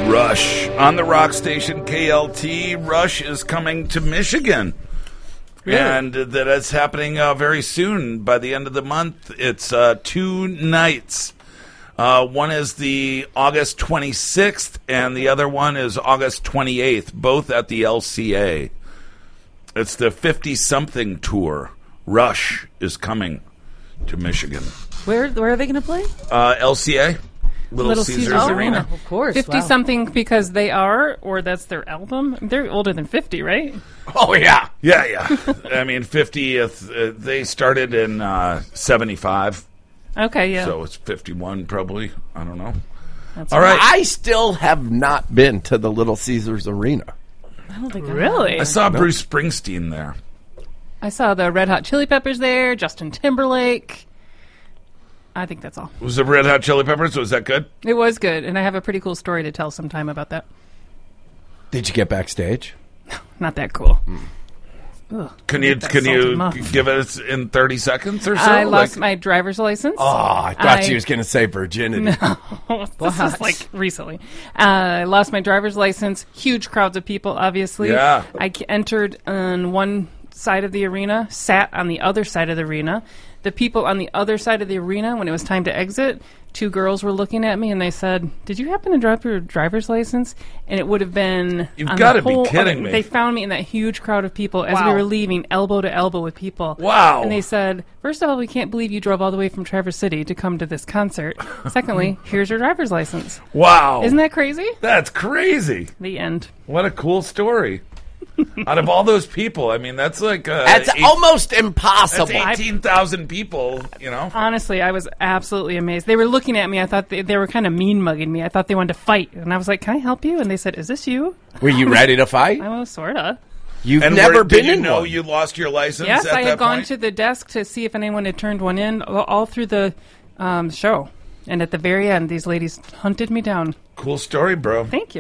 Rush on the rock station KLT. Rush is coming to Michigan. Really? And that is happening very soon. By the end of the month, it's 2 nights. One is the August 26th, and the other one is August 28th, both at the LCA. It's the 50-something tour. Rush is coming to Michigan. Where are they going to play? LCA. Little Caesars Arena. Of course. 50-something because they are, or that's their album? They're older than 50, right? Oh, yeah. Yeah. I mean, 50th, they started in 75. Okay, yeah. So it's 51 probably. I don't know. That's all right. I still have not been to the Little Caesars Arena. I don't think Really? I saw Bruce Springsteen there. I saw the Red Hot Chili Peppers there, Justin Timberlake. I think that's all. Was the Red Hot Chili Peppers? Was that good? It was good, and I have a pretty cool story to tell sometime about that. Did you get backstage? Not that cool. Ugh, Can you salty muff. give us in 30 seconds or so? I lost my driver's license. Oh, I thought she was going to say virginity. This is like recently. I lost my driver's license. Huge crowds of people, obviously. Yeah. I entered on one side of the arena, sat on the other side of the arena. The people on the other side of the arena, when it was time to exit, 2 girls were looking at me and they said, "Did you happen to drop your driver's license?" And it would have been... You've got to be kidding me. They found me in that huge crowd of people as we were leaving, elbow to elbow with people. Wow. And they said, "First of all, we can't believe you drove all the way from Traverse City to come to this concert. Secondly, here's your driver's license." Wow. Isn't that crazy? That's crazy. The end. What a cool story. Out of all those people, I mean, that's like... That's almost impossible. That's 18,000 people, you know? Honestly, I was absolutely amazed. They were looking at me. I thought they were kind of mean-mugging me. I thought they wanted to fight. And I was like, "Can I help you?" And they said, "Is this you?" Were you ready to fight? I was, sort of. You've And never been did you in know one. you lost your license Yes, at I that had gone point? to the desk to see if anyone had turned one in all through the show. And at the very end, these ladies hunted me down. Cool story, bro. Thank you.